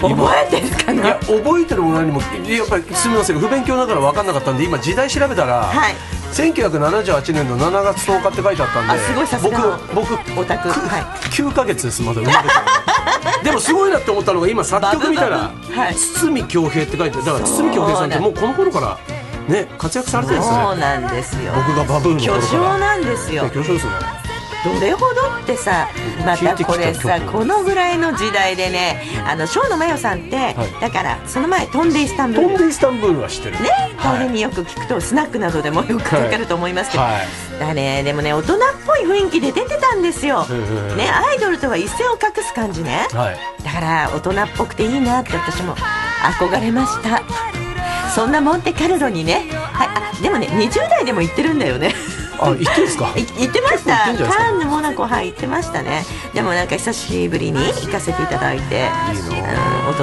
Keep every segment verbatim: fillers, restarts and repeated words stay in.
覚えてるかな。 いや覚えてるも何もやっぱりすみません不勉強だから分かんなかったんで今時代調べたら、はい、せんきゅうひゃくななじゅうはちねんのしちがつとおかって書いてあったんで、 あすごいさすが僕僕オタク、はい、 きゅうかげつですまだ生まれたでもすごいなって思ったのが今作曲見たら堤恭平って書いてる。だから堤恭平さんってもうこの頃からね活躍されてるんですね。 そうなんですよ。 僕がバブーンの頃から巨匠なんですよ。 巨匠ですね。 どれほどってさ、またこれさこのぐらいの時代でね、あの生野真世さんって、はい、だからその前飛んでイスタンブール、 飛んでイスタンブールは知ってるね。 大変によく聞くとスナックなどでもよくかかると思いますけど、はいはい、だねでもね大人っぽい雰囲気で出てたんですよ、ね、アイドルとは一線を画す感じね、はい、だから大人っぽくていいなって私も憧れました。そんなモンテカルロにね、はい、あでもねにじゅう代でも行ってるんだよね。 あ、行ってんすか。 行ってました。カンヌ、モナコ、はい行ってましたね。でもなんか久しぶりに行かせていただいて、いいの、うん、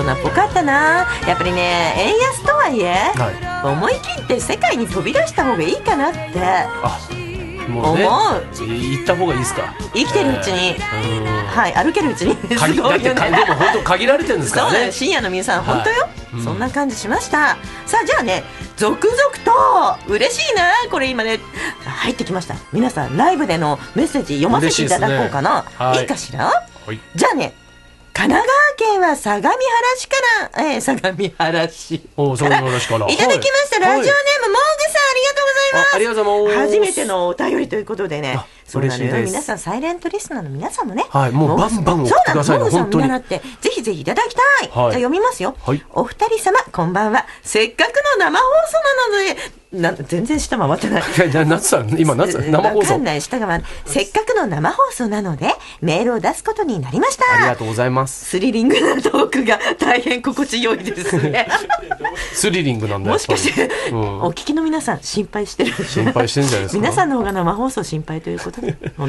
大人っぽかったな。やっぱりね円安とはいえ、はい、思い切って世界に飛び出した方がいいかなってあもう、ね、思う。 行った方がいいですか。 生きてるうちに、えー、はい歩けるうちにすごいよね。 だってでも本当限られてるんですからね。 そう深夜の皆さん本当よ、はい、そんな感じしました、うん、さあじゃあね続々と嬉しいなこれ今ね入ってきました。皆さんライブでのメッセージ読ませていただこうかな、いい、はい、いいかしら、はい、じゃあね神奈川県は相模原市から、えー、相模原市お相模原市からいただきました、はい、ラジオネーム、はい、モーグさんありがとうございます。 ありがとうございます。 初めてのお便りということでね、そうなのよ。皆さんサイレントリスナーの皆さんもね、 はい、もうバンバン送ってくださいね。本当に。 見習ってぜひぜひいただきたい。はい、じゃあ読みますよ。はい、お二人様こんばんは。せっかくの生放送なので。な全然下回ってない。 夏さん今夏生放送。 わかんない下が回る。せっかくの生放送なのでメールを出すことになりました。 ありがとうございます。 スリリングなトークが大変心地よいですね。 スリリングなんだ。 もしかして、うん、お聞きの皆さん心配してる。 心配してるんじゃないですか。 皆さんの方が生放送心配ということで。